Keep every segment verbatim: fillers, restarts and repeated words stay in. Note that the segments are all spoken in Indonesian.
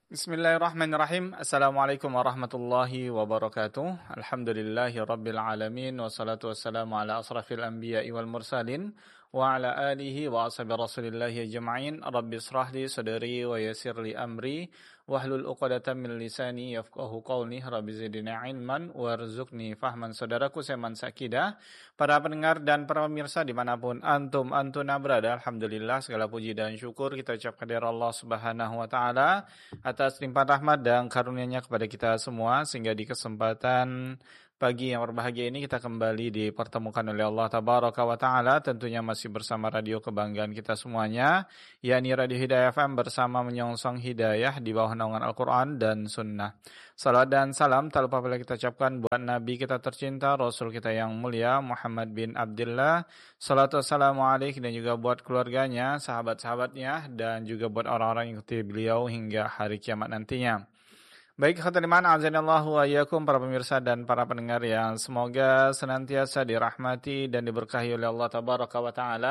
Bismillahirrahmanirrahim. Assalamualaikum warahmatullahi wabarakatuh. Alhamdulillahi rabbil alamin. Wassalatu wassalamu ala asrafil anbiya'i wal mursalin. Wa ala alihi wa ashabi rasulillahi ajma'in. Rabbi israhli sadri wa yassirli amri. Wahlul uqadatan min lisani yafqahu qawli. Rabbi zidna ilman warzuqni fahman. Saudaraku Seman Sakidah, para pendengar dan para pemirsa dimanapun antum antuna berada, alhamdulillah segala puji dan syukur kita ucapkan dari Allah Subhanahu wa taala atas limpahan rahmat dan karunia-Nya kepada kita semua, sehingga di kesempatan pagi yang berbahagia ini kita kembali dipertemukan oleh Allah Tabaraka wa Ta'ala, tentunya masih bersama radio kebanggaan kita semuanya, yakni Radio Hidayah F M, bersama menyongsong hidayah di bawah naungan Al-Quran dan Sunnah. Salawat dan salam tak lupa pula kita ucapkan buat Nabi kita tercinta, Rasul kita yang mulia Muhammad bin Abdullah. Salatu wassalamu alaihi, dan juga buat keluarganya, sahabat-sahabatnya, dan juga buat orang-orang yang ikuti beliau hingga hari kiamat nantinya. Baik, khawatir iman, azanillahu wa iyyakum, para pemirsa dan para pendengar yang semoga senantiasa dirahmati dan diberkahi oleh Allah Tabaraka wa Ta'ala.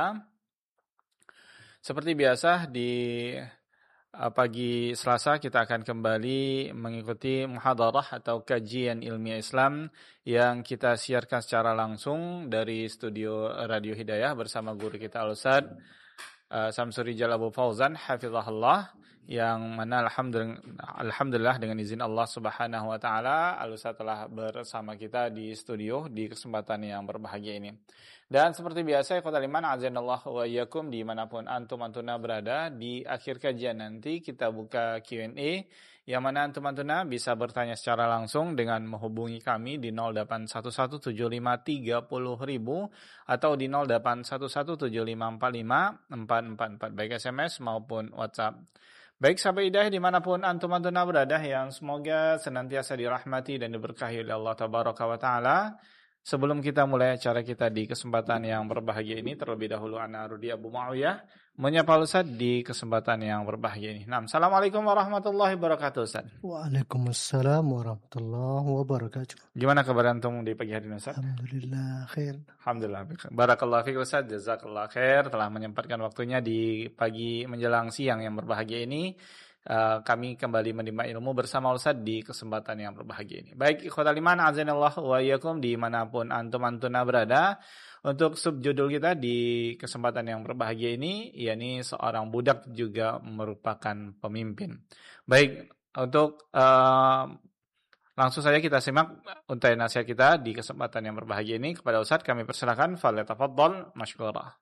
Seperti biasa di uh, pagi Selasa kita akan kembali mengikuti muhadarah atau kajian ilmiah Islam yang kita siarkan secara langsung dari studio Radio Hidayah bersama guru kita Al-Ustaz Uh, Samsuri Jalal Abu Fauzan hafizahullah, yang mana alhamdulillah, alhamdulillah dengan izin Allah Subhanahu wa taala Al-Ustaz telah bersama kita di studio di kesempatan yang berbahagia ini. Dan seperti biasa, ikhwatal iman, azanallahu wa iyyakum, dimanapun antum antuna berada, di akhir kajian nanti kita buka Q and A, yang mana antum antuna bisa bertanya secara langsung dengan menghubungi kami di nol delapan satu satu tujuh lima tiga nol ribu atau di nol delapan satu satu tujuh lima empat lima empat empat empat, baik S M S maupun WhatsApp. Baik sahabat hidayah dimanapun antum antuna berada, yang semoga senantiasa dirahmati dan diberkahi oleh Allah Tabaraka wa Ta'ala. Sebelum kita mulai acara kita di kesempatan yang berbahagia ini, terlebih dahulu ana Rudi Abu Muawiyah menyapa Ustaz di kesempatan yang berbahagia ini. Nah, Assalamualaikum warahmatullahi wabarakatuh, Ustaz. Waalaikumsalam warahmatullahi wabarakatuh. Gimana kabar antum di pagi hari ini, Ustaz? Alhamdulillah khair. Alhamdulillah. Barakallahu fiik, Ustaz. Jazakallah khair telah menyempatkan waktunya di pagi menjelang siang yang berbahagia ini. Uh, kami kembali menerima ilmu bersama Ustaz di kesempatan yang berbahagia ini. Baik, ikhwatal iman, azanillahu wa iyyakum, dimanapun antum antuna berada. Untuk subjudul kita di kesempatan yang berbahagia ini, yakni seorang budak juga merupakan pemimpin. Baik, untuk uh, langsung saja kita simak untai nasihat kita di kesempatan yang berbahagia ini. Kepada Ustaz kami persilakan, falyatafaddal mashkura.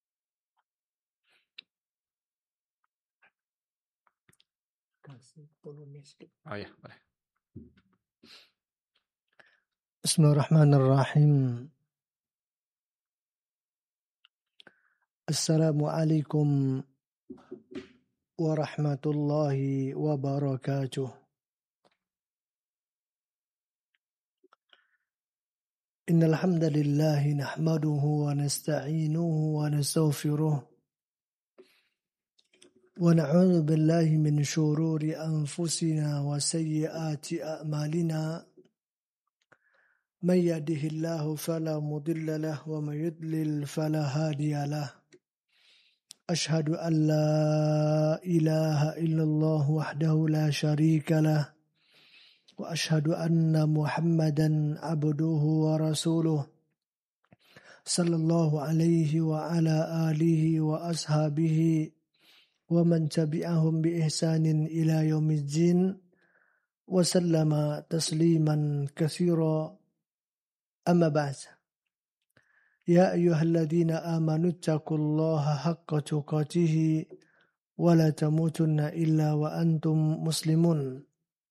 Oh ya, boleh. Bismillahirrahmanirrahim. Assalamualaikum warahmatullahi wabarakatuh. Innal hamdalillah nahmaduhu wa nasta'inuhu wa nastaghfiruh. ونعوذ بالله من شرور أنفسنا وسيئات أعمالنا من يهده الله فلا مضل له ومن يضلل فلا هادي له أشهد أن لا إله إلا الله وحده لا شريك له وأشهد أن محمدا عبده ورسوله صلى الله عليه وعلى آله وأصحابه ومن تبعهم بإحسان إلى يوم الدين وسلم تسليما كثيرا أما بعد يا أيها الذين آمنوا اتقوا الله حق تقاته ولا تموتن إلا وأنتم مسلمون.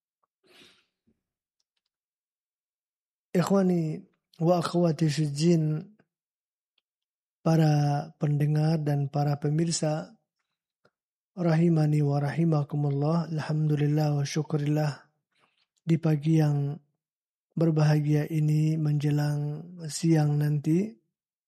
Ikhwani wa akhwati fi din, para pendengar dan para pemirsa rahimani wa rahimakumullah, alhamdulillah wa syukurillah, di pagi yang berbahagia ini menjelang siang nanti,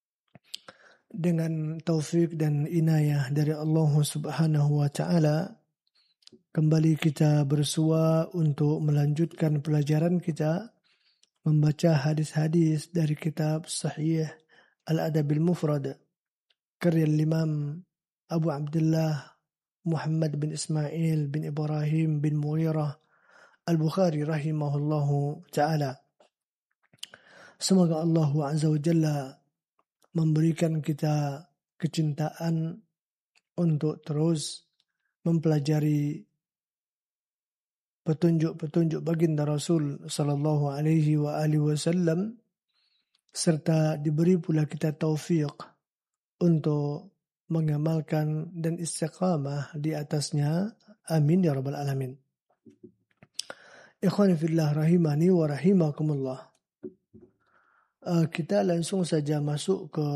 dengan taufik dan inayah dari Allah Subhanahu wa taala, kembali kita bersua untuk melanjutkan pelajaran kita membaca hadis-hadis dari kitab Sahih Al-Adabil Mufrad karya Imam Abu Abdullah Muhammad bin Ismail bin Ibrahim bin Mughirah Al-Bukhari rahimahullahu ta'ala. Semoga Allah Azza wa Jalla memberikan kita kecintaan untuk terus mempelajari petunjuk-petunjuk baginda Rasul sallallahu alaihi wa alihi wasallam, serta diberi pula kita taufik untuk mengamalkan dan istiqamah di atasnya. Amin ya rabbal alamin. Ikhwani fillah rahimani wa rahimakumullah. Uh, kita langsung saja masuk ke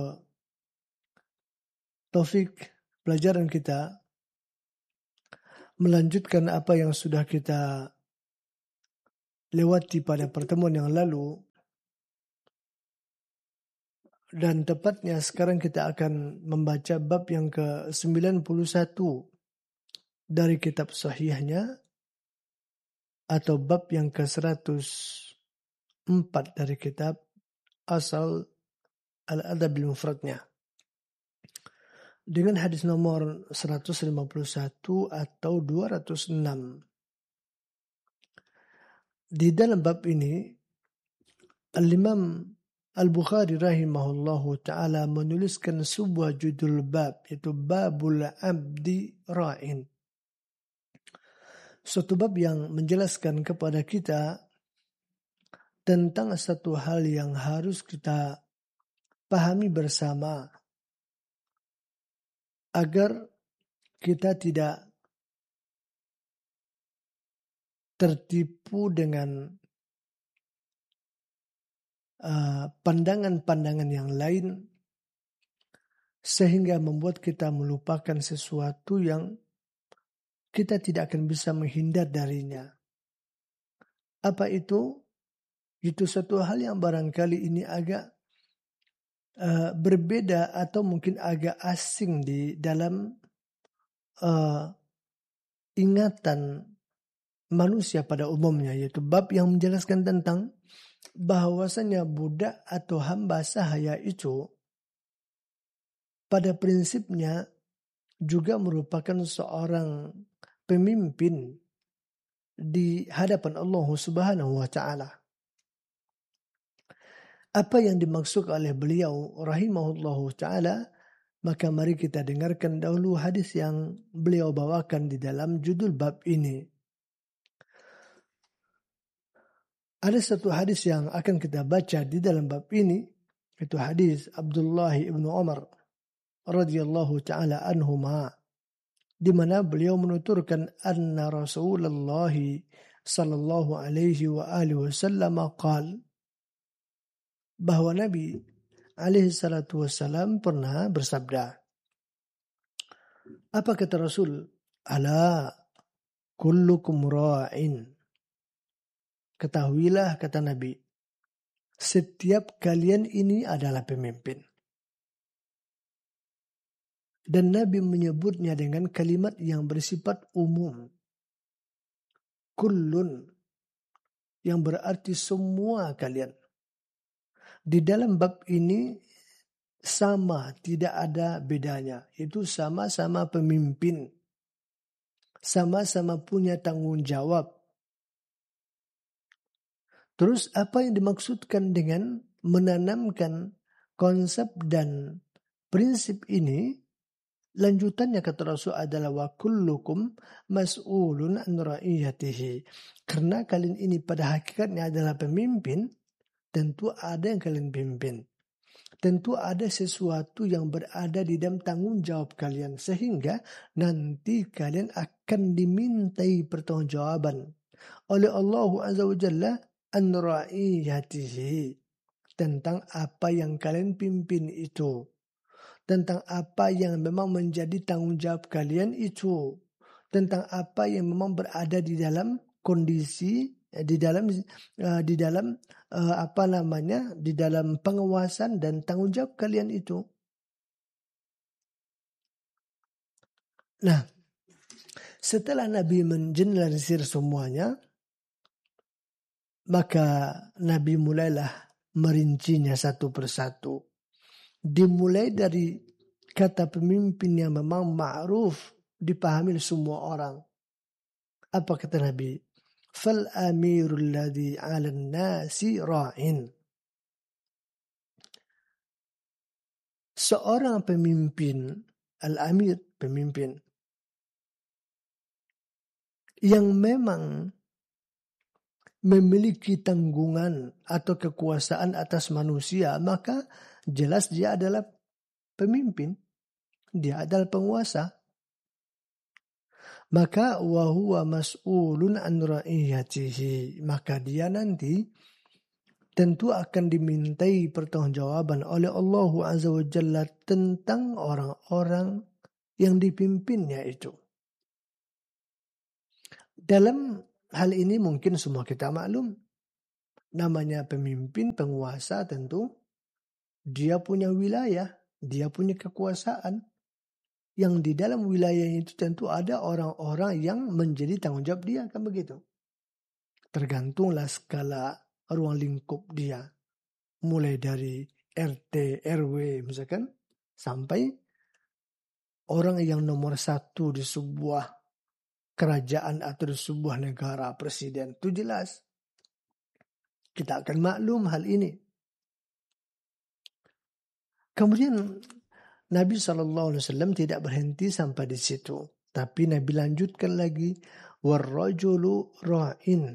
topik pelajaran kita, melanjutkan apa yang sudah kita lewati pada pertemuan yang lalu. Dan tepatnya sekarang kita akan membaca bab yang ke sembilan puluh satu dari kitab sahihnya, atau bab yang ke seratus empat dari kitab asal Al-Adab al-Mufradnya, dengan hadis nomor seratus lima puluh satu atau dua ratus enam. Di dalam bab ini Al-Imam Al-Bukhari rahimahullahu ta'ala menuliskan sebuah judul bab, yaitu Babul Abdi Ra'in. Suatu bab yang menjelaskan kepada kita tentang satu hal yang harus kita pahami bersama agar kita tidak tertipu dengan uh, pandangan-pandangan yang lain sehingga membuat kita melupakan sesuatu yang kita tidak akan bisa menghindar darinya. Apa itu? Itu satu hal yang barangkali ini agak uh, berbeda atau mungkin agak asing di dalam uh, ingatan manusia pada umumnya, yaitu bab yang menjelaskan tentang bahwasanya budak atau hamba sahaya itu pada prinsipnya juga merupakan seorang pemimpin di hadapan Allah Subhanahu wa ta'ala. Apa yang dimaksud oleh beliau rahimahullahu ta'ala, maka mari kita dengarkan dahulu hadis yang beliau bawakan di dalam judul bab ini. Ada satu hadis yang akan kita baca di dalam bab ini, itu hadis Abdullah ibnu Umar radhiyallahu ta'ala anhuma, di mana beliau menuturkan anna Rasulullah sallallahu alaihi wa alihi wasallam qala, bahwa Nabi alaihi salatu wassalam pernah bersabda. Apa kata Rasul? Ala kullukum ra'in. Ketahuilah, kata Nabi, setiap kalian ini adalah pemimpin. Dan Nabi menyebutnya dengan kalimat yang bersifat umum. Kullun, yang berarti semua kalian. Di dalam bab ini sama, tidak ada bedanya. Itu sama-sama pemimpin. Sama-sama punya tanggung jawab. Terus apa yang dimaksudkan dengan menanamkan konsep dan prinsip ini? Lanjutannya kata Rasul adalah wa kullukum mas'ulun an ra'iyatihi. Karena kalian ini pada hakikatnya adalah pemimpin, tentu ada yang kalian pimpin. Tentu ada sesuatu yang berada di dalam tanggung jawab kalian. Sehingga nanti kalian akan dimintai pertanggungjawaban oleh Allah Azza wa Jalla an ra'iyatihi, tentang apa yang kalian pimpin itu. Tentang apa yang memang menjadi tanggung jawab kalian itu. Tentang apa yang memang berada di dalam kondisi, di dalam di dalam apa namanya, di dalam pengawasan dan tanggung jawab kalian itu. Nah, setelah Nabi mengeneralisir semuanya, maka Nabi mulailah merincinya satu persatu. Dimulai dari kata pemimpin yang memang ma'ruf dipahami oleh semua orang. Apa kata Nabi? Fal amirul ladzi 'alan nasi ra'in. Seorang pemimpin, al-amir, pemimpin, yang memang memiliki tanggungan atau kekuasaan atas manusia, maka jelas dia adalah pemimpin. Dia adalah penguasa. Maka wa huwa mas'ulun an ra'iyatihi. Maka dia nanti tentu akan dimintai pertanggungjawaban oleh Allah Azza wa Jalla tentang orang-orang yang dipimpinnya itu. Dalam hal ini mungkin semua kita maklum. Namanya pemimpin, penguasa tentu dia punya wilayah, dia punya kekuasaan. Yang di dalam wilayah itu tentu ada orang-orang yang menjadi tanggung jawab dia, kan begitu. Tergantunglah skala ruang lingkup dia. Mulai dari R T, R W misalkan, sampai orang yang nomor satu di sebuah kerajaan atau di sebuah negara, presiden. Itu jelas. Kita akan maklum hal ini. Kemudian Nabi shallallahu alaihi wasallam tidak berhenti sampai di situ. Tapi Nabi lanjutkan lagi. Warrajulu ra'in.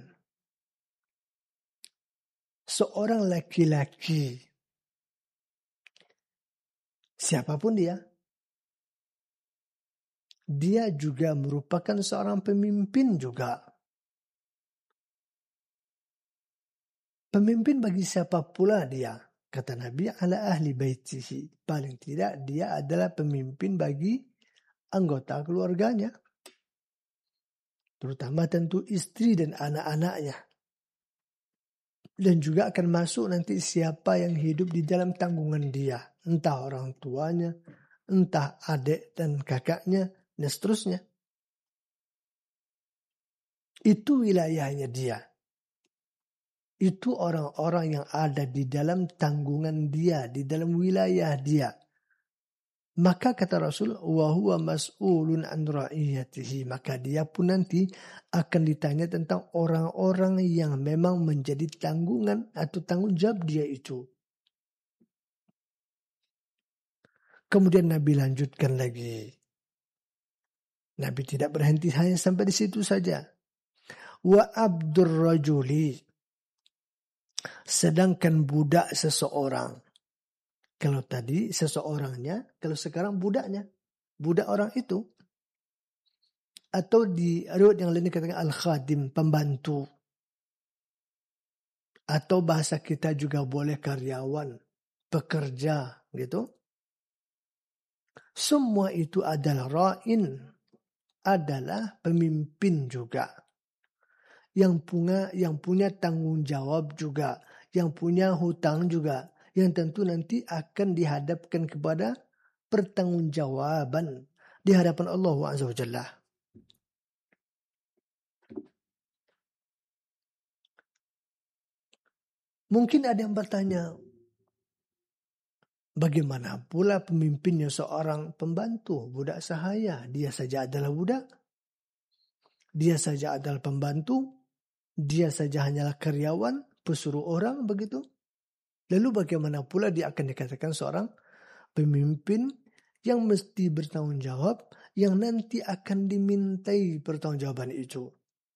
Seorang laki-laki, siapapun dia, dia juga merupakan seorang pemimpin juga. Pemimpin bagi siapa pula dia? Kata Nabi, ala ahli baitihi. Paling tidak dia adalah pemimpin bagi anggota keluarganya. Terutama tentu istri dan anak-anaknya. Dan juga akan masuk nanti siapa yang hidup di dalam tanggungan dia. Entah orang tuanya, entah adik dan kakaknya, dan seterusnya. Itu wilayahnya dia. Itu orang-orang yang ada di dalam tanggungan dia, di dalam wilayah dia. Maka kata Rasul, wa huwa mas'ulun an ra'iyatihi. Maka dia pun nanti akan ditanya tentang orang-orang yang memang menjadi tanggungan atau tanggung jawab dia itu. Kemudian Nabi lanjutkan lagi. Nabi tidak berhenti hanya sampai di situ saja. Wa abdur rajuli. Sedangkan budak seseorang. Kalau tadi seseorangnya, kalau sekarang budaknya. Budak orang itu. Atau di riwayat yang lain dikatakan al-khadim, pembantu. Atau bahasa kita juga boleh karyawan, pekerja, gitu. Semua itu adalah ra'in. Adalah pemimpin juga. Yang punya, yang punya tanggung jawab juga. Yang punya hutang juga. Yang tentu nanti akan dihadapkan kepada pertanggungjawaban di hadapan Allah Azza wa Jalla. Mungkin ada yang bertanya, bagaimana pula pemimpinnya seorang pembantu, budak sahaya? Dia saja adalah budak. Dia saja adalah pembantu. Dia saja hanyalah karyawan, pesuruh orang, begitu. Lalu bagaimana pula dia akan dikatakan seorang pemimpin yang mesti bertanggung jawab, yang nanti akan dimintai pertanggungjawaban itu.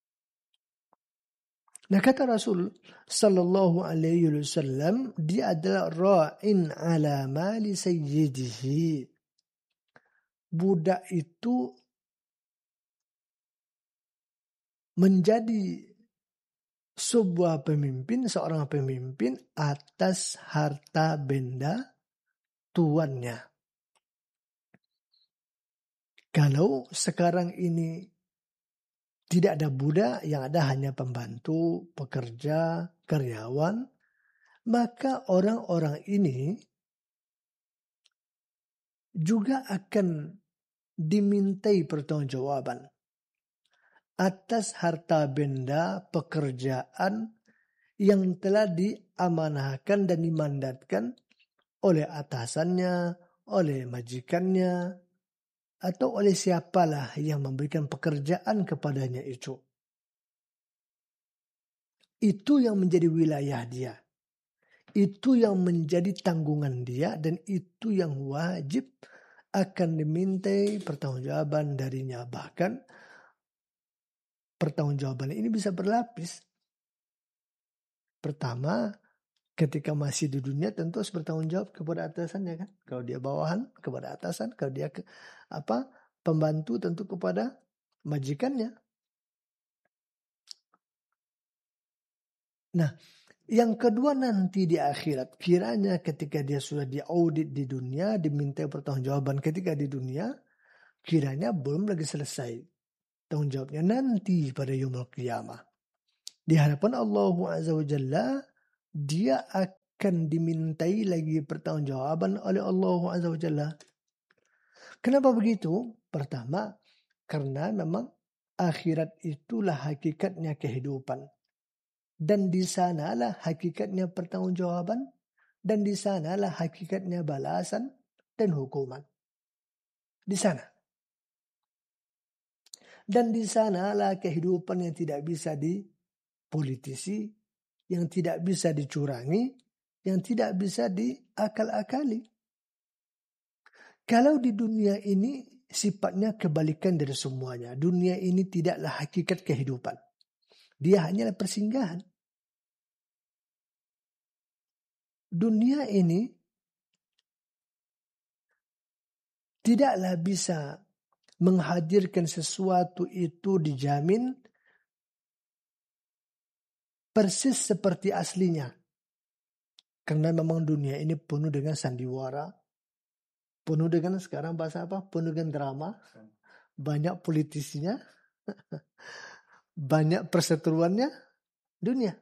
Nah kata Rasul sallallahu alaihi wasallam, dia adalah ra'in ala mali sayyidihi. Budak itu menjadi sebuah pemimpin, seorang pemimpin atas harta benda tuannya. Kalau sekarang ini tidak ada budak, yang ada hanya pembantu, pekerja, karyawan, maka orang-orang ini juga akan dimintai pertanggungjawaban atas harta benda pekerjaan yang telah diamanahkan dan dimandatkan oleh atasannya, oleh majikannya, atau oleh siapalah yang memberikan pekerjaan kepadanya itu. Itu yang menjadi wilayah dia. Itu yang menjadi tanggungan dia dan itu yang wajib akan dimintai pertanggungjawaban darinya. Bahkan pertanggungjawaban ini bisa berlapis. Pertama, ketika masih di dunia tentu harus bertanggung jawab kepada atasannya kan. Kalau dia bawahan kepada atasan, kalau dia ke, apa pembantu tentu kepada majikannya. Nah, yang kedua nanti di akhirat, kiranya ketika dia sudah diaudit di dunia, diminta pertanggungjawaban ketika di dunia, kiranya belum lagi selesai tanggung jawabnya nanti pada yaumul qiyamah. Di hadapan Allah Azza wa Jalla, dia akan dimintai lagi pertanggungjawaban oleh Allah Azza wa Jalla. Kenapa begitu? Pertama, karena memang akhirat itulah hakikatnya kehidupan. Dan di sanalah hakikatnya pertanggungjawaban. Dan di sanalah hakikatnya balasan dan hukuman. Di sana. Dan di sanalah kehidupan yang tidak bisa dipolitisi, yang tidak bisa dicurangi, yang tidak bisa diakal-akali. Kalau di dunia ini sifatnya kebalikan dari semuanya. Dunia ini tidaklah hakikat kehidupan. Dia hanyalah persinggahan. Dunia ini tidaklah bisa menghadirkan sesuatu itu dijamin persis seperti aslinya. Karena memang dunia ini penuh dengan sandiwara, penuh dengan sekarang bahasa apa? Penuh dengan drama, banyak politisinya, banyak perseteruannya dunia.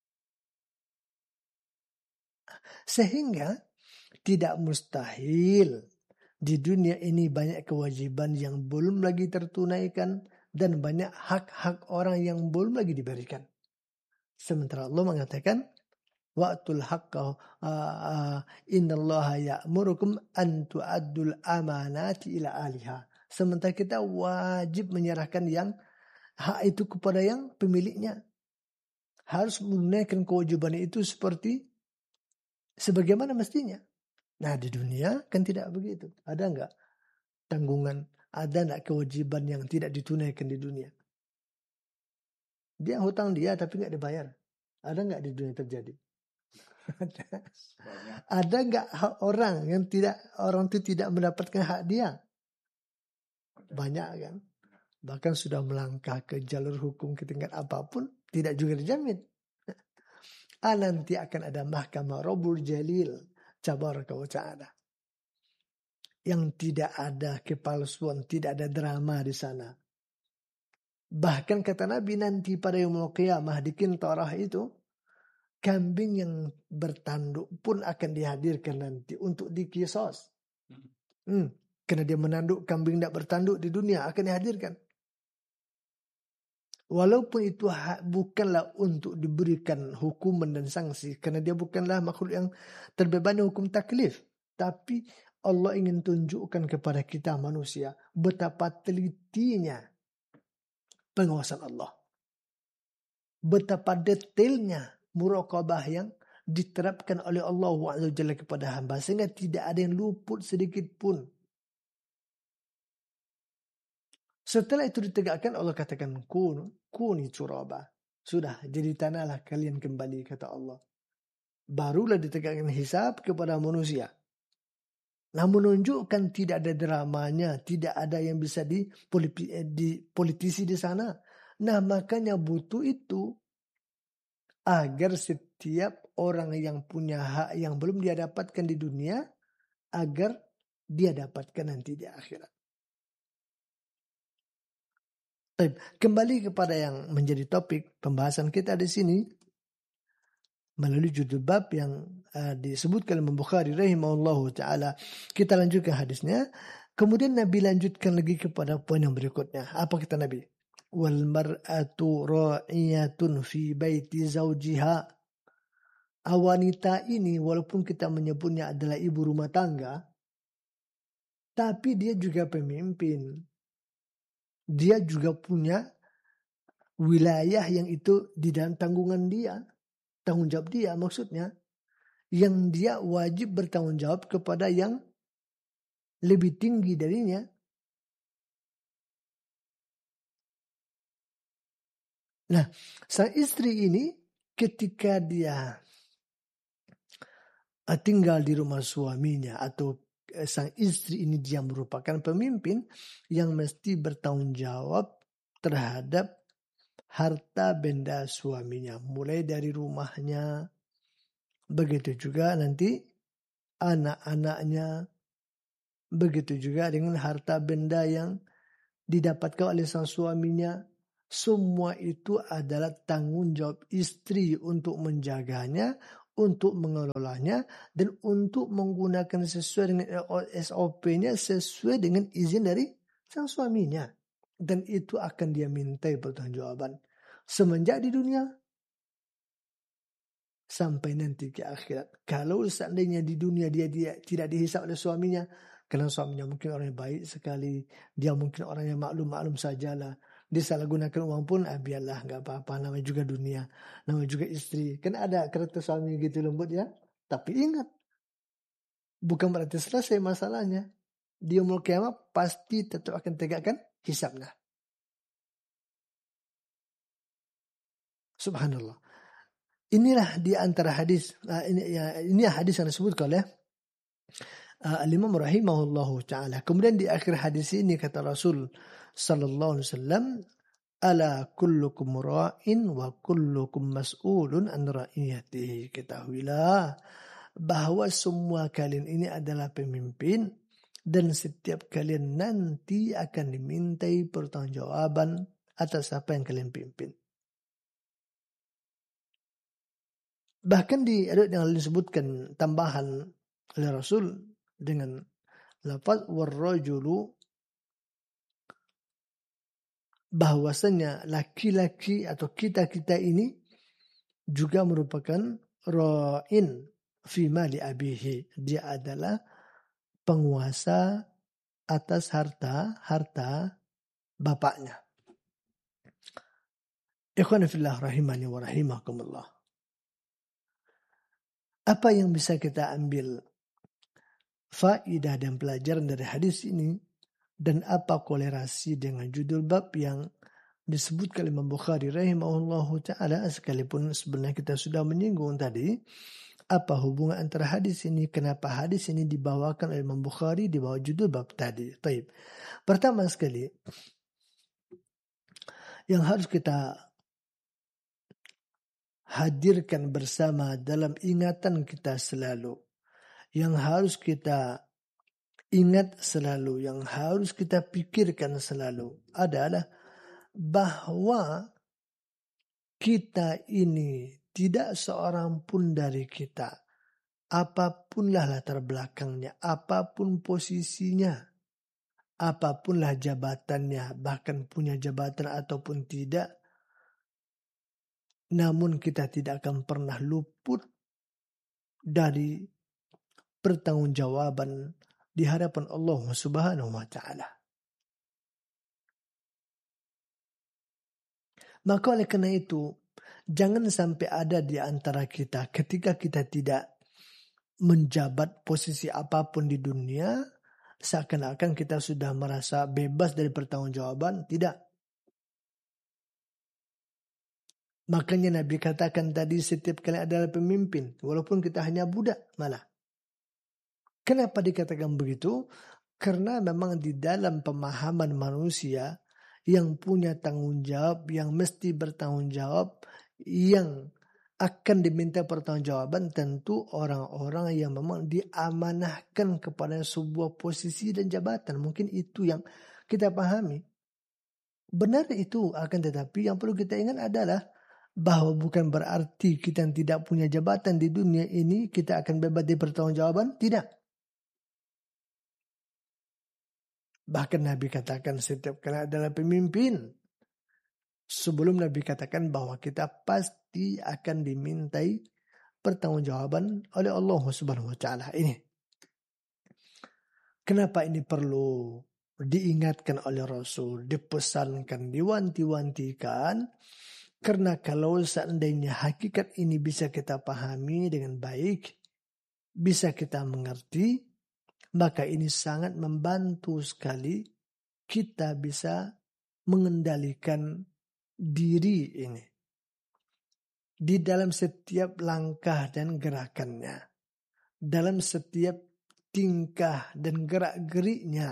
Sehingga tidak mustahil di dunia ini banyak kewajiban yang belum lagi tertunaikan dan banyak hak-hak orang yang belum lagi diberikan. Sementara Allah mengatakan, wa'tul haqqa uh, innallaha ya'murukum an tu'addul amanati ila aliha. Sementara kita wajib menyerahkan yang hak itu kepada yang pemiliknya. Harus menunaikan kewajiban itu seperti sebagaimana mestinya. Nah di dunia kan tidak begitu. Ada enggak tanggungan, ada enggak kewajiban yang tidak ditunaikan di dunia? Dia hutang dia tapi enggak dibayar. Ada enggak di dunia terjadi? Ada. Ada enggak hak orang yang tidak, orang itu tidak mendapatkan hak dia? Banyak kan? Bahkan sudah melangkah ke jalur hukum ke tingkat apapun, tidak juga dijamin. Ah, nanti akan ada mahkamah Rabbul Jalil Tabaraka wa Ta'ala. Yang tidak ada kepalsuan, tidak ada drama di sana. Bahkan kata Nabi nanti pada yaumul qiyamah di kintarah itu, kambing yang bertanduk pun akan dihadirkan nanti untuk dikisos. Hmm, karena dia menanduk, kambing tidak bertanduk di dunia akan dihadirkan. Walaupun itu bukanlah untuk diberikan hukuman dan sanksi. Karena dia bukanlah makhluk yang terbebani hukum taklif. Tapi Allah ingin tunjukkan kepada kita manusia betapa telitinya pengawasan Allah. Betapa detailnya muraqabah yang diterapkan oleh Allah Azza wa Jalla kepada hamba. Sehingga tidak ada yang luput sedikit pun. Setelah itu ditegakkan Allah katakan kun, kuni turaba. Sudah jadi tanahlah kalian kembali kata Allah. Barulah ditegakkan hisab kepada manusia. Nah menunjukkan tidak ada dramanya, tidak ada yang bisa dipolitisi di sana. Nah makanya butuh itu agar setiap orang yang punya hak yang belum dia dapatkan di dunia agar dia dapatkan nanti di akhirat. Kembali kepada yang menjadi topik pembahasan kita di sini melalui judul bab yang uh, disebutkan Imam Bukhari rahimahullahu taala. Kita lanjutkan hadisnya. Kemudian Nabi lanjutkan lagi kepada poin yang berikutnya. Apa kata Nabi? Wal mar'atu ra'iyatun fi baiti zawjiha. Wanita ini walaupun kita menyebutnya adalah ibu rumah tangga, Tapi dia juga pemimpin. Dia juga punya wilayah yang itu di dalam tanggungan dia. Tanggung jawab dia maksudnya. Yang dia wajib bertanggung jawab kepada yang lebih tinggi darinya. Nah, sang istri ini ketika dia tinggal di rumah suaminya atau sang istri ini dia merupakan pemimpin yang mesti bertanggung jawab terhadap harta benda suaminya. Mulai dari rumahnya, begitu juga nanti anak-anaknya, begitu juga dengan harta benda yang didapatkan oleh sang suaminya. Semua itu adalah tanggung jawab istri untuk menjaganya, untuk mengelolanya, dan untuk menggunakan sesuai dengan S O P-nya, sesuai dengan izin dari sang suaminya. Dan itu akan dia mintai pertanggungjawaban semenjak di dunia sampai nanti ke akhirat. Kalau seandainya di dunia dia, dia tidak dihisap oleh suaminya, karena suaminya mungkin orang yang baik sekali, dia mungkin orang yang maklum-maklum sajalah, dia salah gunakan uang pun, ah biarlah, nggak apa-apa, namanya juga dunia, namanya juga istri. Kan ada karakter suami gitu lembut ya. Tapi ingat, bukan berarti selesai masalahnya. Di yaumul kiamat pasti tetap akan tegakkan hisabnya. Subhanallah. Inilah di antara hadis, uh, ini, ya, ini hadis yang disebutkan oleh uh, Al-Imam rahimahullahu ta'ala. Kemudian di akhir hadis ini kata Rasul sallallahu alaihi wasallam, ala kullukum ra'in wa kullukum mas'ulun an ra'iyatihi. Ketahuilah bahwa semua kalian ini adalah pemimpin dan setiap kalian nanti akan dimintai pertanggungjawaban atas apa yang kalian pimpin. Bahkan di ayat yang disebutkan tambahan oleh Rasul dengan lafaz warrajulu, bahwasanya laki-laki atau kita-kita ini juga merupakan ra'in fi mali abihi. Dia adalah penguasa atas harta harta bapaknya. Ikhwan fillah rahimani wa rahimakumullah. Apa yang bisa kita ambil faedah dan pelajaran dari hadis ini, dan apa kolerasi dengan judul bab yang disebutkan oleh Imam Bukhari rahimahullahu ta'ala, sekalipun sebenarnya kita sudah menyinggung tadi apa hubungan antara hadis ini, kenapa hadis ini dibawakan oleh Imam Bukhari di bawah judul bab tadi. Taib. Pertama sekali yang harus kita hadirkan bersama dalam ingatan kita selalu, yang harus kita ingat selalu, yang harus kita pikirkan selalu adalah bahwa kita ini tidak seorang pun dari kita, apapunlah latar belakangnya, apapun posisinya, apapunlah jabatannya, bahkan punya jabatan ataupun tidak, namun kita tidak akan pernah luput dari pertanggungjawaban di hadapan Allah Subhanahu wa ta'ala. Maka oleh karena itu, jangan sampai ada di antara kita ketika kita tidak menjabat posisi apapun di dunia, seakan-akan kita sudah merasa bebas dari pertanggungjawaban. Tidak. Makanya Nabi katakan tadi, setiap kalian adalah pemimpin, walaupun kita hanya budak malah. Kenapa dikatakan begitu? Karena memang di dalam pemahaman manusia yang punya tanggung jawab, yang mesti bertanggung jawab, yang akan diminta pertanggungjawaban, tentu orang-orang yang memang diamanahkan kepada sebuah posisi dan jabatan. Mungkin itu yang kita pahami. Benar itu, akan tetapi yang perlu kita ingat adalah bahwa bukan berarti kita yang tidak punya jabatan di dunia ini kita akan bebas dari pertanggungjawaban. Tidak. Bahkan Nabi katakan setiap kali adalah pemimpin. Sebelum Nabi katakan bahwa kita pasti akan dimintai pertanggungjawaban oleh Allah Subhanahu wa ta'ala ini. Kenapa ini perlu diingatkan oleh Rasul, dipesankan, diwanti-wantikan? Karena kalau seandainya hakikat ini bisa kita pahami dengan baik, bisa kita mengerti, maka ini sangat membantu sekali kita bisa mengendalikan diri ini di dalam setiap langkah dan gerakannya, dalam setiap tingkah dan gerak-geriknya.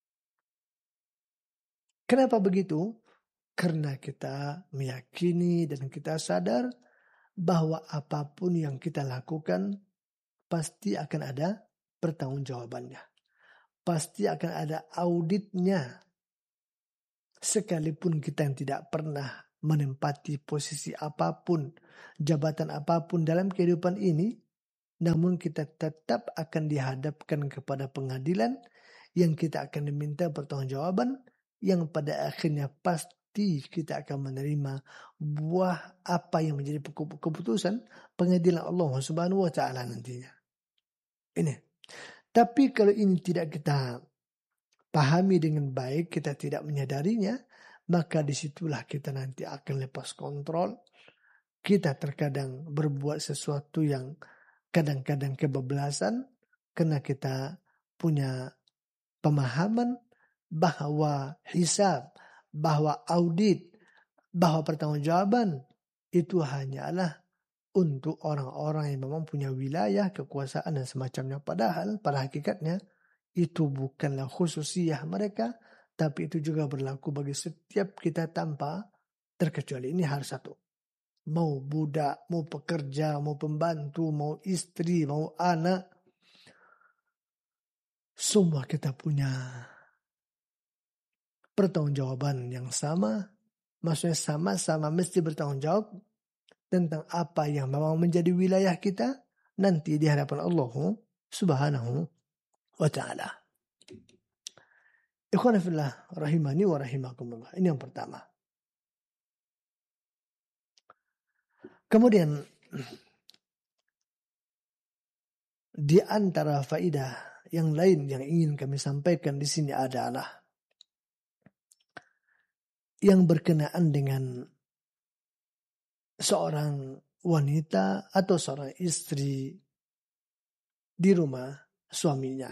Kenapa begitu? Karena kita meyakini dan kita sadar bahwa apapun yang kita lakukan pasti akan ada pertanggungjawabannya. Pasti akan ada auditnya. Sekalipun kita yang tidak pernah menempati posisi apapun, jabatan apapun dalam kehidupan ini, namun kita tetap akan dihadapkan kepada pengadilan yang kita akan diminta pertanggungjawaban, yang pada akhirnya pasti kita akan menerima buah apa yang menjadi keputusan pengadilan Allah Subhanahu wa taala nantinya. Ini. Tapi kalau ini tidak kita pahami dengan baik, kita tidak menyadarinya, maka disitulah kita nanti akan lepas kontrol. Kita terkadang berbuat sesuatu yang kadang-kadang kebablasan karena kita punya pemahaman bahwa hisab, bahwa audit, bahwa pertanggungjawaban itu hanyalah untuk orang-orang yang memang punya wilayah, kekuasaan dan semacamnya. Padahal pada hakikatnya itu bukanlah khususiyah mereka, tapi itu juga berlaku bagi setiap kita tanpa terkecuali. Ini hal satu. Mau budak, mau pekerja, mau pembantu, mau istri, mau anak, semua kita punya pertanggungjawaban yang sama. Maksudnya sama-sama mesti bertanggung jawab tentang apa yang memang menjadi wilayah kita nanti di hadapan Allah Subhanahu wa ta'ala. Ikhwan fillah rahimani wa rahimakumullah. Ini yang pertama. Kemudian di antara faidah yang lain yang ingin kami sampaikan di sini adalah yang berkenaan dengan seorang wanita atau seorang istri di rumah suaminya.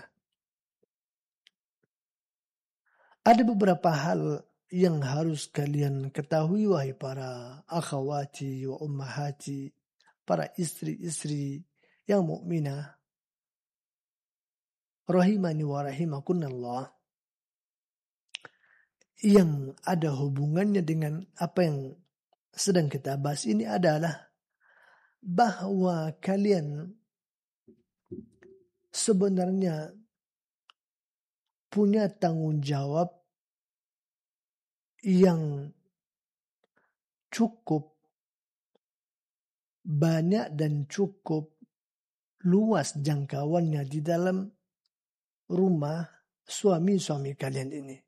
Ada beberapa hal yang harus kalian ketahui wahai para akhawati wa ummahati, para istri-istri yang mukminah rahimani wa rahimakunallah, yang ada hubungannya dengan apa yang sedang kita bahas ini adalah bahwa kalian sebenarnya punya tanggung jawab yang cukup banyak dan cukup luas jangkauannya di dalam rumah suami-suami kalian ini.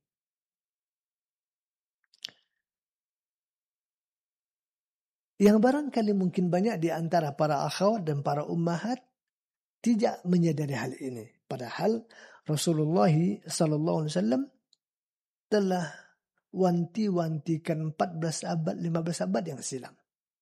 Yang barangkali mungkin banyak di antara para akhwat dan para ummahat tidak menyadari hal ini. Padahal Rasulullah sallallahu alaihi wasallam telah wanti-wantikan empat belas abad, lima belas abad yang silam.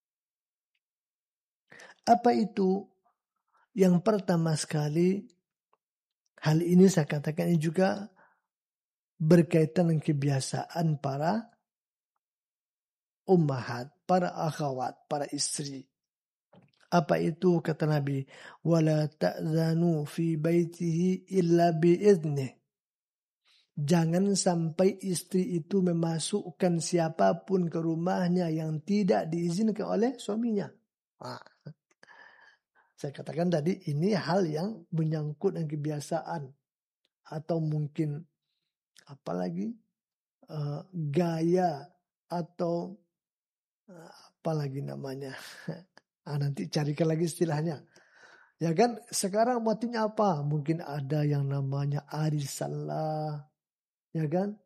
Apa itu? Yang pertama sekali, hal ini saya katakan ini juga berkaitan dengan kebiasaan para ummahat, para akhwat, para istri. Apa itu? Kata Nabi, wala ta'zanu fi baitihi illa bi'idnih. Jangan sampai istri itu memasukkan siapapun ke rumahnya yang tidak diizinkan oleh suaminya. Nah, saya katakan tadi ini hal yang menyangkut dengan kebiasaan atau mungkin apalagi uh, gaya atau uh, apalagi namanya. Ah, nanti carikan lagi istilahnya. Ya kan, sekarang motifnya apa? Mungkin ada yang namanya arisalah, ya kan?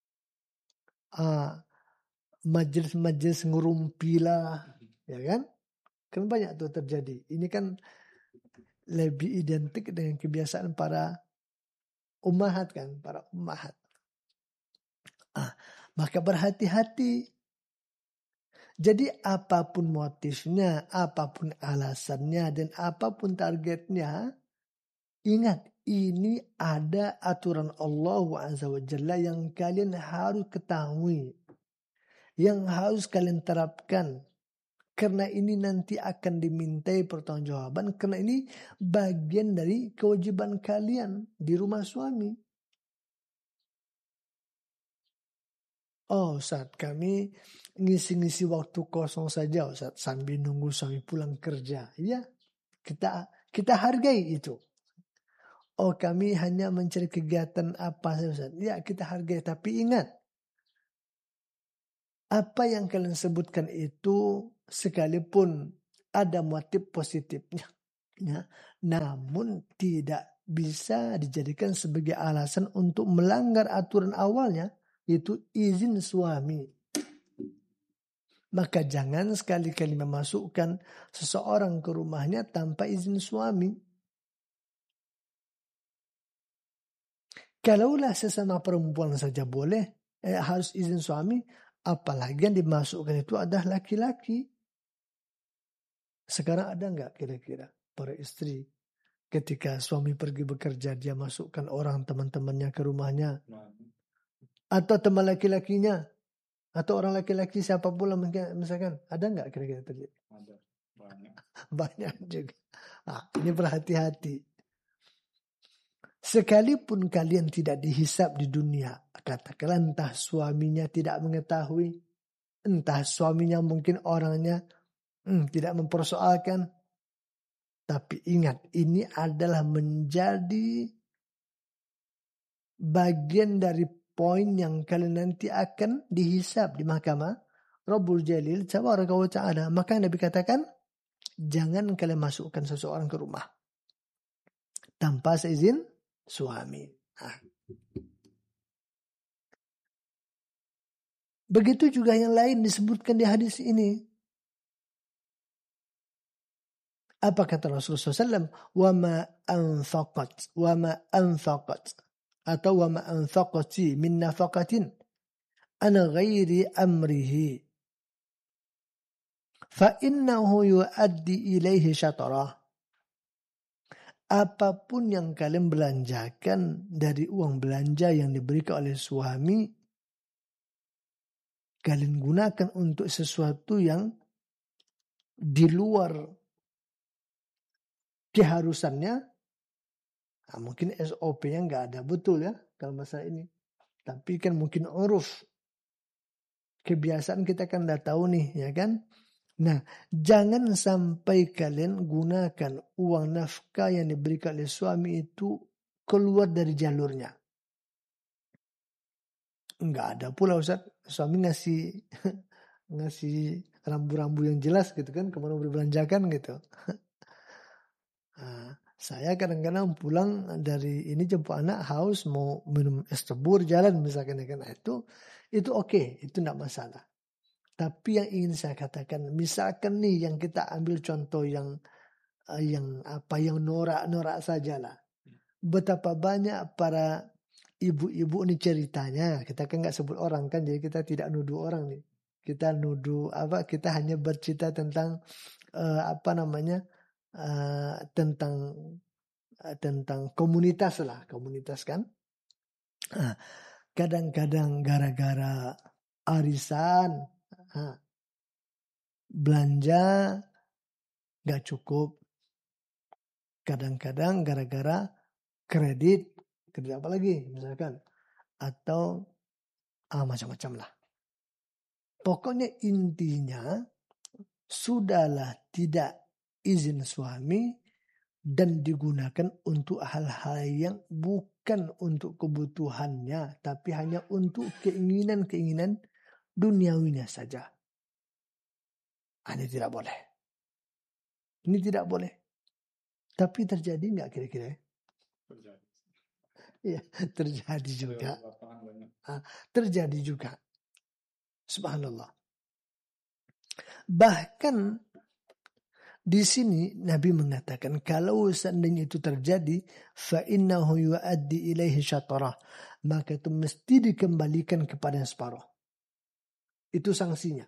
Ah, majelis-majelis ngurumpilah, ya kan? Kan banyak tuh terjadi. Ini kan lebih identik dengan kebiasaan para ummahat kan, para ummahat. Ah, maka berhati-hati. Jadi apapun motifnya, apapun alasannya, dan apapun targetnya, ingat ini ada aturan Allah Azza wa Jalla yang kalian harus ketahui, yang harus kalian terapkan. Karena ini nanti akan dimintai pertanggungjawaban, karena ini bagian dari kewajiban kalian di rumah suami. Oh Ustaz, kami ngisi-ngisi waktu kosong saja Ustaz, sambil nunggu suami pulang kerja. Ya, kita kita hargai itu. Oh kami hanya mencari kegiatan apa saja Ustaz. Ya kita hargai, tapi ingat, apa yang kalian sebutkan itu sekalipun ada motif positifnya, ya, namun tidak bisa dijadikan sebagai alasan untuk melanggar aturan awalnya, yaitu izin suami. Maka jangan sekali-kali memasukkan seseorang ke rumahnya tanpa izin suami. Kalaulah sesama perempuan saja boleh, eh, harus izin suami, apalagi yang dimasukkan itu adalah laki-laki. Sekarang ada nggak kira-kira para istri ketika suami pergi bekerja, dia masukkan orang teman-temannya ke rumahnya, atau teman laki-lakinya, atau orang laki-laki siapa pula misalkan, ada nggak kira-kira terjadi? Ada, banyak. Banyak juga. Nah, ini berhati-hati. Sekalipun kalian tidak dihisap di dunia, katakanlah entah suaminya tidak mengetahui, entah suaminya mungkin orangnya hmm, tidak mempersoalkan, tapi ingat ini adalah menjadi bagian dari poin yang kalian nanti akan dihisap di mahkamah Rabbul Jalil Tabaraka wa Ta'ala. Maka Nabi katakan, jangan kalian masukkan seseorang ke rumah tanpa seizin suami. Nah. Begitu juga yang lain disebutkan di hadis ini. Apa kata Rasulullah shallallahu alaihi wasallam? Wa ma anfaqat, wa ma anfaqat, atau wa ma anfaqati min nafaqatin ana ghairi amrihi fa innahu yuaddi ilaihi syatarah. Apapun yang kalian belanjakan dari uang belanja yang diberikan oleh suami, kalian gunakan untuk sesuatu yang di luar keharusannya. Nah, mungkin S O P-nya nggak ada betul ya kalau masalah ini. Tapi kan mungkin uruf, kebiasaan kita kan udah tahu nih, ya kan? Nah, jangan sampai kalian gunakan uang nafkah yang diberikan oleh suami itu keluar dari jalurnya. Enggak ada pula Ustaz, suami ngasih ngasih rambu-rambu yang jelas gitu kan, kemana berbelanjakan gitu. Nah, saya kadang-kadang pulang dari ini jemput anak haus mau minum es tebur jalan misalkan, kan itu itu oke, okay, itu enggak masalah. Tapi yang ingin saya katakan, misalkan nih yang kita ambil contoh yang uh, yang apa yang norak-norak sajalah. Betapa banyak para ibu-ibu ini ceritanya, kita kan nggak sebut orang kan, jadi kita tidak nuduh orang nih. Kita nuduh apa? Kita hanya bercerita tentang uh, apa namanya uh, tentang uh, tentang komunitas lah, komunitas kan. Nah, kadang-kadang gara-gara arisan, nah, belanja gak cukup. Kadang-kadang gara-gara kredit, kredit apa lagi misalkan, atau ah, macam-macam lah. Pokoknya intinya sudahlah tidak izin suami dan digunakan untuk hal-hal yang bukan untuk kebutuhannya, tapi hanya untuk keinginan-keinginan duniawinya saja. Ini tidak boleh. Ini tidak boleh. Tapi terjadi nggak kira-kira? Terjadi. Ya, terjadi juga. Ah, terjadi juga. Subhanallah. Bahkan Di sini Nabi mengatakan kalau seandainya itu terjadi, fa innahu yu'addi ilaihi syatarah, maka itu mesti dikembalikan kepada separuh. Itu sanksinya.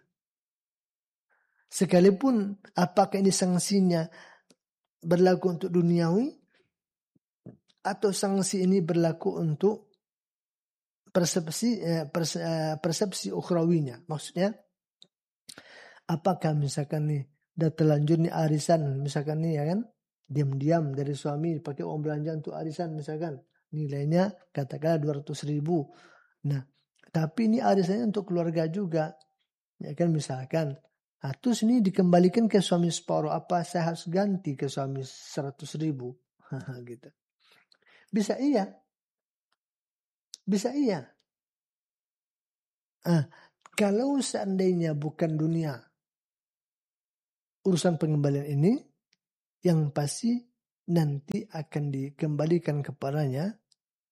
Sekalipun apakah ini sanksinya berlaku untuk duniawi atau sanksi ini berlaku untuk persepsi persepsi ukhrawinya. Maksudnya apakah misalkan nih udah terlanjur nih arisan, misalkan nih ya kan, diam-diam dari suami pakai uang belanja untuk arisan misalkan, nilainya katakanlah dua ratus ribu. Nah, tapi ini arisannya untuk keluarga juga, ya kan misalkan. Nah, terus ini dikembalikan ke suami separuh, apa saya harus ganti ke suami seratus ribu? Gitu. Bisa iya. Bisa iya. Ah, kalau seandainya bukan dunia, urusan pengembalian ini yang pasti nanti akan dikembalikan kepadanya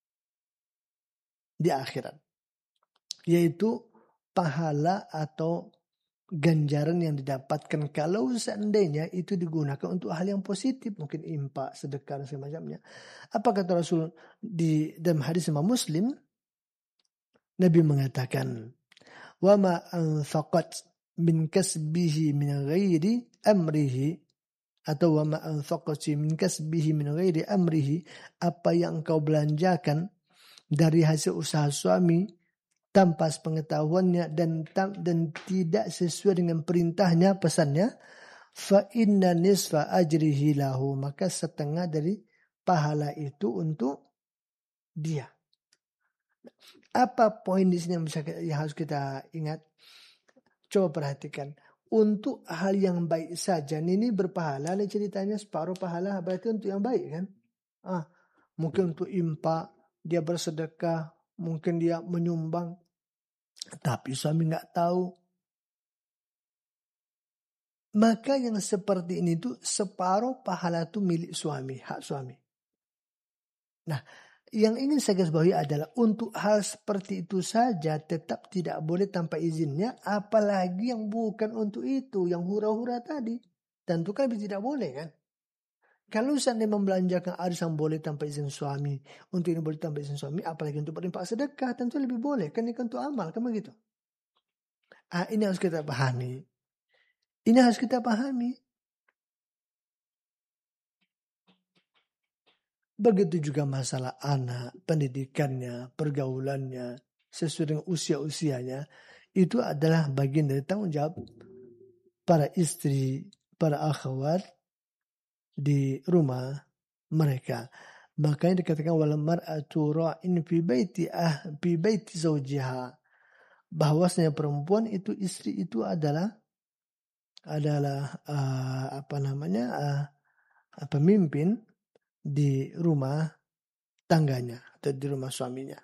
di akhirat, yaitu pahala atau ganjaran yang didapatkan kalau seandainya itu digunakan untuk hal yang positif, mungkin infak, sedekah dan semacamnya. Apa kata Rasul di dalam hadis Imam Muslim? Nabi mengatakan, "Wa ma anfaqat min kasbihi min ghairi amrihi," atau "wa ma anfaqat min kasbihi min ghairi amrihi," apa yang engkau belanjakan dari hasil usaha suami tanpa pengetahuannya dan dan tidak sesuai dengan perintahnya, pesannya, fa inna nisfa ajrihi lahu, maka setengah dari pahala itu untuk dia. Apa poin di sini yang bisa yang harus kita ingat? Coba perhatikan. Untuk hal yang baik saja, ini berpahala, ini ceritanya separuh pahala, berarti untuk yang baik kan? Ah, mungkin untuk infak, dia bersedekah, mungkin dia menyumbang, tapi suami nggak tahu. Maka yang seperti ini tuh separuh pahala itu milik suami, hak suami. Nah, yang ingin saya garis bawahi adalah untuk hal seperti itu saja tetap tidak boleh tanpa izinnya, apalagi yang bukan untuk itu, yang hura-hura tadi. Tentu kan tidak boleh kan? Kalau seandainya membelanjakan arisan boleh tanpa izin suami, untuk ini boleh tanpa izin suami, apalagi untuk berinfak sedekah, tentu lebih boleh. Kan ini kan untuk amal, kan begitu. Ah, ini harus kita pahami. Ini harus kita pahami. Begitu juga masalah anak, pendidikannya, pergaulannya, sesuai dengan usia-usianya, itu adalah bagian dari tanggung jawab para istri, para akhwat di rumah mereka. Makanya dikatakan wal mar'atu ra'in fi baiti ah fi baiti zawjiha, bahwasanya perempuan itu, istri itu adalah adalah uh, apa namanya uh, pemimpin di rumah tangganya atau di rumah suaminya.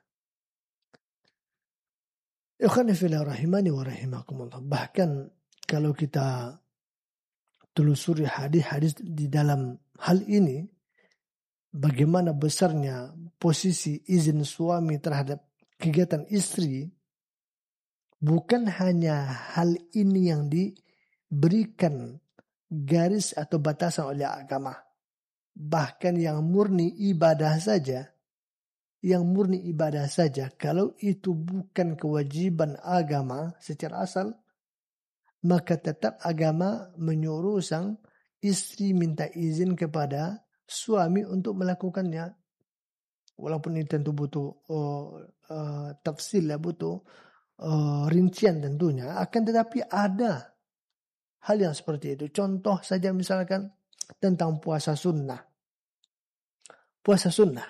Ikhwani fillah rahimani wa rahimakumullah. Bahkan kalau kita telusuri hadis-hadis di dalam hal ini, bagaimana besarnya posisi izin suami terhadap kegiatan istri, bukan hanya hal ini yang diberikan garis atau batasan oleh agama. Bahkan yang murni ibadah saja, yang murni ibadah saja, kalau itu bukan kewajiban agama secara asal, maka tetap agama menyuruh sang istri minta izin kepada suami untuk melakukannya. Walaupun ini tentu butuh uh, uh, tafsir, ya, butuh uh, rincian tentunya. Akan tetapi ada hal yang seperti itu. Contoh saja misalkan tentang puasa sunnah. Puasa sunnah.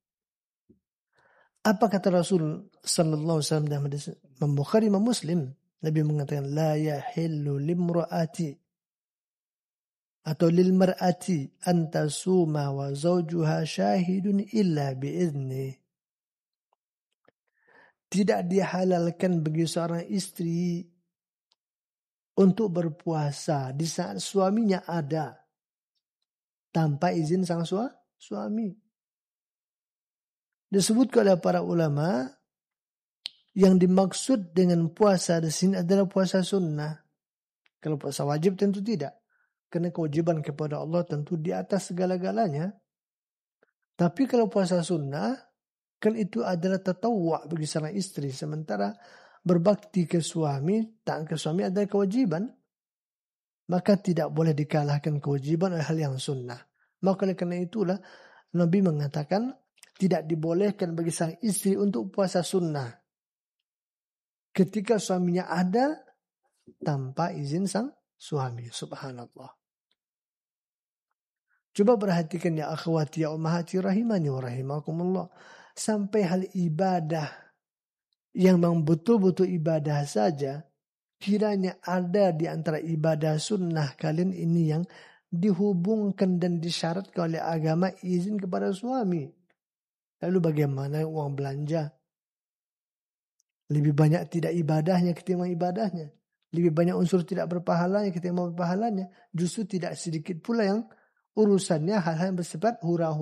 Apa kata Rasul sallallahu alaihi wasallam dalam hadis Bukhari dan Muslim? Nabi mengatakan la yahillu limra'ati atau lil mar'ati an tasuma wa zawjuha syahidun illa bi'izni. Tidak dihalalkan bagi seorang istri untuk berpuasa di saat suaminya ada tanpa izin sang suami. Disebutkan oleh para ulama, yang dimaksud dengan puasa di sini adalah puasa sunnah. Kalau puasa wajib tentu tidak. Karena kewajiban kepada Allah tentu di atas segala-galanya. Tapi kalau puasa sunnah, kan itu adalah tatawwa bagi seorang istri. Sementara berbakti ke suami, taat ke suami adalah kewajiban. Maka tidak boleh dikalahkan kewajiban oleh hal yang sunnah. Maka karena itulah Nabi mengatakan tidak dibolehkan bagi sang istri untuk puasa sunnah ketika suaminya ada tanpa izin sang suami. Subhanallah. Coba perhatikan ya akhwati ya ummahati rahimani wa rahimakumullah. Sampai hal ibadah yang memang betul-betul ibadah saja, kiranya ada di antara ibadah sunnah kalian ini yang dihubungkan dan disyaratkan oleh agama izin kepada suami. Lalu bagaimana uang belanja? Lebih banyak tidak ibadahnya ketimbang ibadahnya. Lebih banyak unsur tidak berpahalanya ketimbang berpahalanya. Justru tidak sedikit pula yang urusannya hal-hal yang bersifat hura-hura.